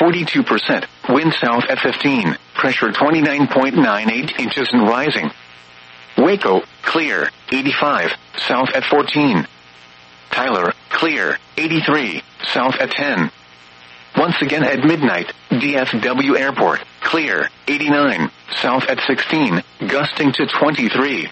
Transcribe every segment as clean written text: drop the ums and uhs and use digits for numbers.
42%, wind south at 15, pressure 29.98 inches and rising. Waco, clear, 85, south at 14. Tyler, clear, 83, south at 10. Once again at midnight, DFW Airport, clear, 89, south at 16, gusting to 23.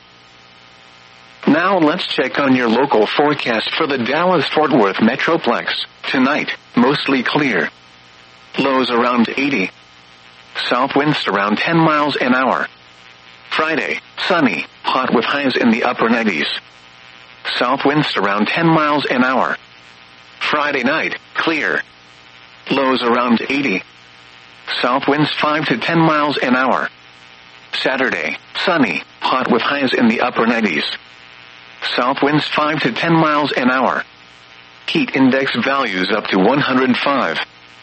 Now let's check on your local forecast for the Dallas-Fort Worth Metroplex. Tonight, mostly clear. Lows around 80. South winds around 10 miles an hour. Friday, sunny, hot with highs in the upper 90s. South winds around 10 miles an hour. Friday night, clear. Lows around 80. South winds 5 to 10 miles an hour. Saturday, sunny, hot with highs in the upper 90s. South winds 5 to 10 miles an hour. Heat index values up to 105.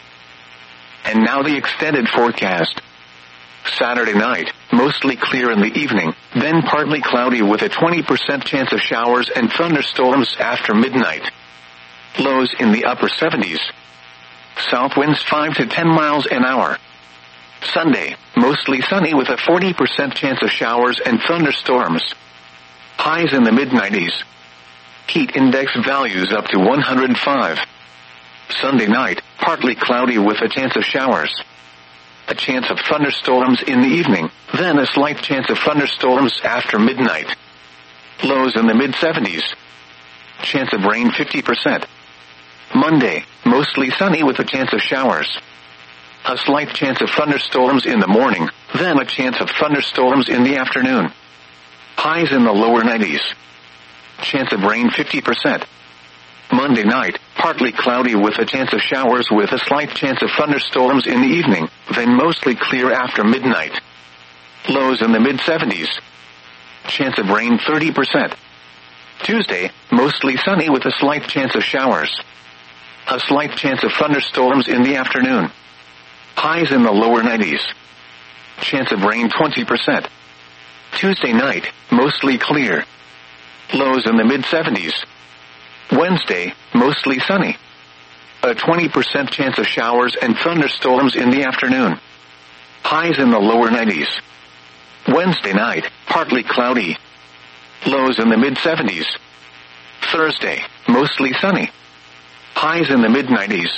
And now the extended forecast. Saturday night, mostly clear in the evening, then partly cloudy with a 20% chance of showers and thunderstorms after midnight. Lows in the upper 70s. South winds 5 to 10 miles an hour. Sunday, mostly sunny with a 40% chance of showers and thunderstorms. Highs in the mid-90s. Heat index values up to 105. Sunday night, partly cloudy with a chance of showers. A chance of thunderstorms in the evening, then a slight chance of thunderstorms after midnight. Lows in the mid-70s. Chance of rain 50%. Monday, mostly sunny with a chance of showers. A slight chance of thunderstorms in the morning, then a chance of thunderstorms in the afternoon. Highs in the lower 90s. Chance of rain 50%. Monday night, partly cloudy with a chance of showers with a slight chance of thunderstorms in the evening, then mostly clear after midnight. Lows in the mid-70s. Chance of rain 30%. Tuesday, mostly sunny with a slight chance of showers. A slight chance of thunderstorms in the afternoon. Highs in the lower 90s. Chance of rain 20%. Tuesday night, mostly clear. Lows in the mid-70s. Wednesday, mostly sunny. A 20% chance of showers and thunderstorms in the afternoon. Highs in the lower 90s. Wednesday night, partly cloudy. Lows in the mid-70s. Thursday, mostly sunny. Highs in the mid-90s.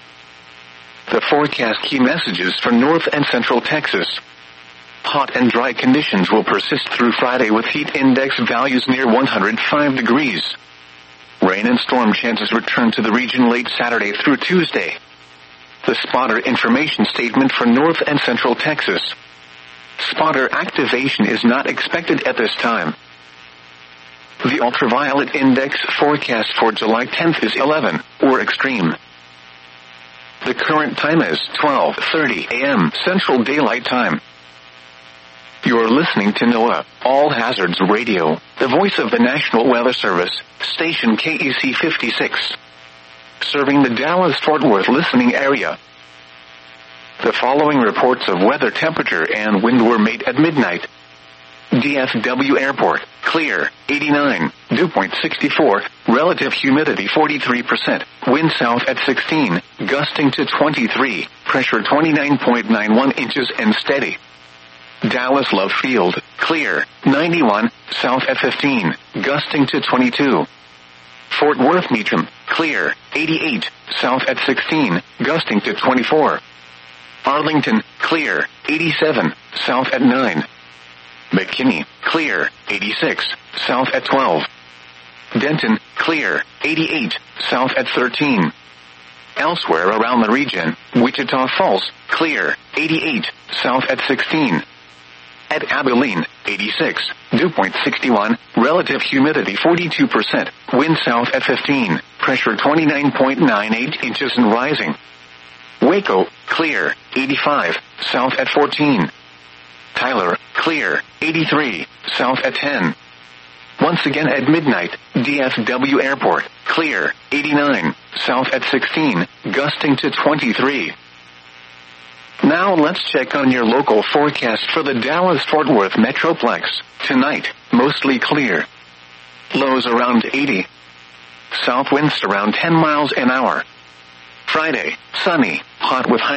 The forecast key messages for North and Central Texas. Hot and dry conditions will persist through Friday with heat index values near 105 degrees. Rain and storm chances return to the region late Saturday through Tuesday. The spotter information statement for North and Central Texas. Spotter activation is not expected at this time. The ultraviolet index forecast for July 10th is 11, or extreme. The current time is 12:30 a.m. Central Daylight Time. You're listening to NOAA, All Hazards Radio, the voice of the National Weather Service, station KEC 56. Serving the Dallas-Fort Worth listening area. The following reports of weather temperature and wind were made at midnight. DFW Airport, clear, 89, dew point 64, relative humidity 43%, wind south at 16, gusting to 23, pressure 29.91 inches and steady. Dallas Love Field, clear, 91, south at 15, gusting to 22. Fort Worth Meacham, clear, 88, south at 16, gusting to 24. Arlington, clear, 87, south at 9. McKinney, clear, 86, south at 12. Denton, clear, 88, south at 13. Elsewhere around the region, Wichita Falls, clear, 88, south at 16. At Abilene, 86, dew point 61, relative humidity 42%, wind south at 15, pressure 29.98 inches and rising. Waco, clear, 85, south at 14. Tyler, clear, 83, south at 10. Once again at midnight, DFW Airport, clear, 89, south at 16, gusting to 23. Now let's check on your local forecast for the Dallas-Fort Worth Metroplex. Tonight, mostly clear. Lows around 80. South winds around 10 miles an hour. Friday, sunny, hot with high